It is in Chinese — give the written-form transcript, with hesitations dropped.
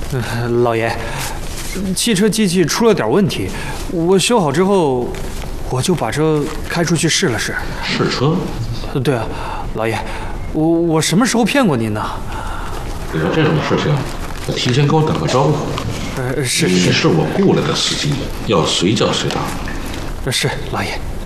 老爷，汽车机器出了点问题，我修好之后，我就把车开出去试了试。 试车？ 对啊，老爷，我什么时候骗过您呢？ 有这种事情，提前给我打个招呼。 是你是我雇来的司机，要随叫随到。 是老爷。